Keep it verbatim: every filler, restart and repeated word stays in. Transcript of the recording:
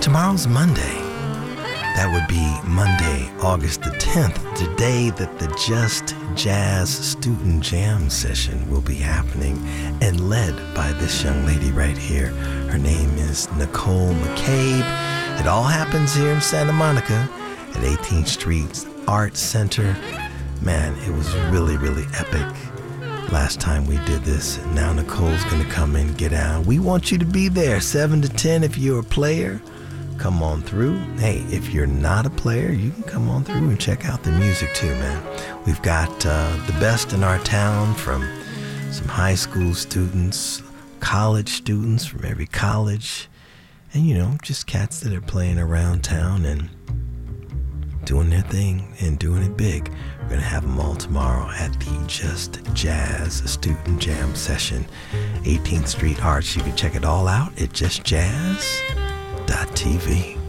Tomorrow's Monday. That would be Monday, August the tenth, the day that the Just Jazz Student Jam session will be happening and led by this young lady right here. Her name is Nicole McCabe. It all happens here in Santa Monica at eighteenth Street Arts Center. Man, it was really, really epic last time we did this. Now Nicole's going to come and get out. We want you to be there, seven to ten if you're a player. Come on through. Hey, if you're not a player, you can come on through and check out the music too, man. We've got uh, the best in our town from some high school students, college students from every college, and, you know, just cats that are playing around town and doing their thing and doing it big. We're going to have them all tomorrow at the Just Jazz Student Jam session, eighteenth Street Arts. You can check it all out at just jazz dot t v.